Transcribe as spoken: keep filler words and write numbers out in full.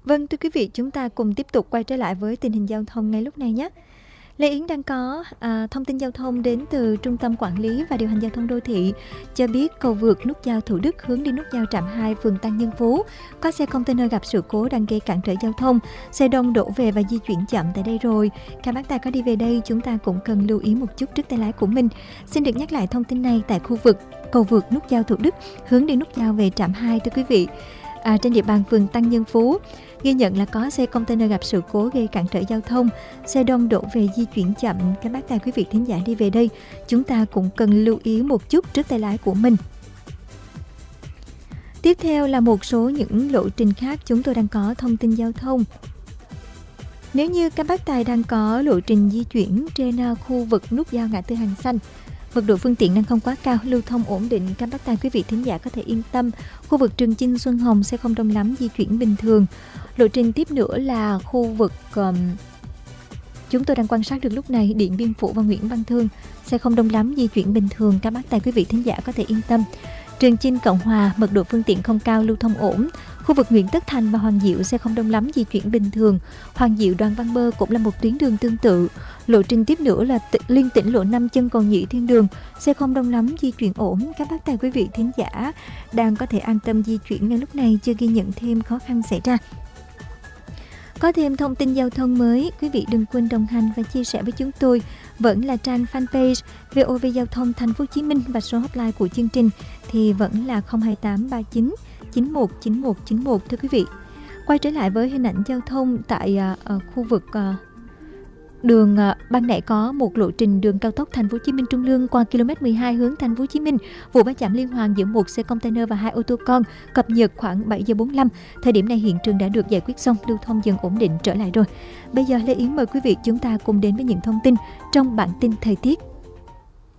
Vâng, thưa quý vị, chúng ta cùng tiếp tục quay trở lại với tình hình giao thông ngay lúc này nhé. Lê Yến đang có à, thông tin giao thông đến từ Trung tâm Quản lý và Điều hành Giao thông Đô thị cho biết cầu vượt nút giao Thủ Đức hướng đi nút giao trạm hai phường Tăng Nhân Phú có xe container gặp sự cố đang gây cản trở giao thông, xe đông đổ về và di chuyển chậm tại đây rồi. Các bác tài có đi về đây, chúng ta cũng cần lưu ý một chút trước tay lái của mình. Xin được nhắc lại thông tin này tại khu vực cầu vượt nút giao Thủ Đức hướng đi nút giao về trạm hai, thưa quý vị. À, trên địa bàn phường Tăng Nhân Phú ghi nhận là có xe container gặp sự cố gây cản trở giao thông, xe đông đổ về di chuyển chậm. Các bác tài quý vị thính giả đi về đây, chúng ta cũng cần lưu ý một chút trước tay lái của mình. Tiếp theo là một số những lộ trình khác chúng tôi đang có thông tin giao thông. Nếu như các bác tài đang có lộ trình di chuyển trên khu vực nút giao ngã tư Hàng Xanh, mật độ phương tiện đang không quá cao, lưu thông ổn định, các bác tài quý vị thính giả có thể yên tâm. Khu vực Trường Chinh Xuân Hồng sẽ không đông lắm, di chuyển bình thường. Lộ trình tiếp nữa là khu vực um, chúng tôi đang quan sát được lúc này, Điện Biên Phủ và Nguyễn Văn Thương sẽ không đông lắm, di chuyển bình thường, các bác tài quý vị thính giả có thể yên tâm. Trường Chinh Cộng Hòa, mật độ phương tiện không cao, lưu thông ổn. Khu vực Nguyễn Tất Thành và Hoàng Diệu sẽ không đông lắm, di chuyển bình thường. Hoàng Diệu Đoàn Văn Bơ cũng là một tuyến đường tương tự. Lộ trình tiếp nữa là t- liên tỉnh lộ năm Chân Còn Nhị Thiên Đường sẽ không đông lắm, di chuyển ổn. Các bác tài quý vị thính giả đang có thể an tâm di chuyển ngay lúc này, chưa ghi nhận thêm khó khăn xảy ra. Có thêm thông tin giao thông mới, quý vị đừng quên đồng hành và chia sẻ với chúng tôi. Vẫn là trang fanpage vê o vê Giao thông Thành phố Hồ Chí Minh và số hotline của chương trình thì vẫn là không hai tám ba chín chín một chín một chín một, thưa quý vị. Quay trở lại với hình ảnh giao thông tại uh, khu vực uh, đường uh, ban nãy có một lộ trình đường cao tốc Thành phố Hồ Chí Minh Trung Lương qua km mười hai hướng Thành phố Hồ Chí Minh, vụ va chạm liên hoàn giữa một xe container và hai ô tô con, cập nhật khoảng bảy giờ bốn mươi lăm. Thời điểm này hiện trường đã được giải quyết xong, lưu thông dần ổn định trở lại rồi. Bây giờ Lê Yến mời quý vị chúng ta cùng đến với những thông tin trong bản tin thời tiết.